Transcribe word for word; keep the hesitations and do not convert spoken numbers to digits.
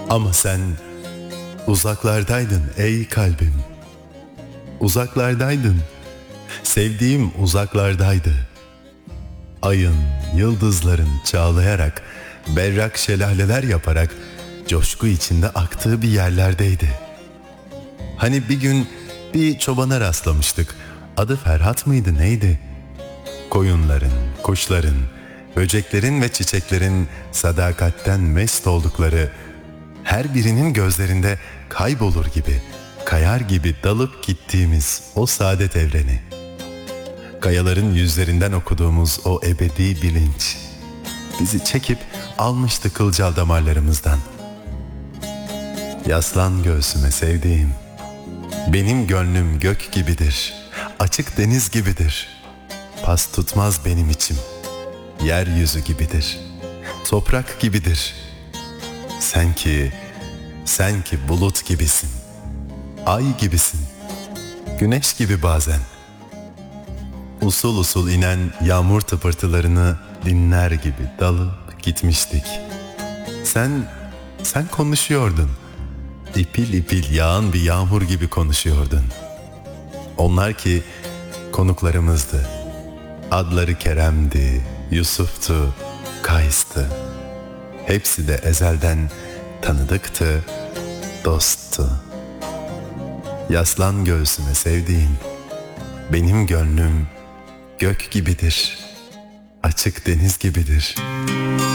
Ama sen uzaklardaydın ey kalbim. Uzaklardaydın. Sevdiğim uzaklardaydı. Ayın, yıldızların çağlayarak, berrak şelaleler yaparak coşku içinde aktığı bir yerlerdeydi. Hani bir gün bir çobana rastlamıştık. Adı Ferhat mıydı neydi? Koyunların, kuşların, böceklerin ve çiçeklerin sadakatten mest oldukları, her birinin gözlerinde kaybolur gibi, kayar gibi dalıp gittiğimiz o saadet evreni. Kayaların yüzlerinden okuduğumuz o ebedi bilinç bizi çekip almıştı kılcal damarlarımızdan. Yaslan göğsüme sevdiğim, benim gönlüm gök gibidir, açık deniz gibidir. Pas tutmaz benim içim, yeryüzü gibidir, toprak gibidir. Sen ki, sen ki bulut gibisin, ay gibisin, güneş gibi bazen. Usul usul inen yağmur tıpırtılarını dinler gibi dalıp gitmiştik. Sen, sen konuşuyordun. İpil ipil yağan bir yağmur gibi konuşuyordun. Onlar ki konuklarımızdı. Adları Kerem'di, Yusuf'tu, Kays'tı. Hepsi de ezelden tanıdıktı, dosttu. Yaslan göğsüme sevdiğim, benim gönlüm gök gibidir, açık deniz gibidir.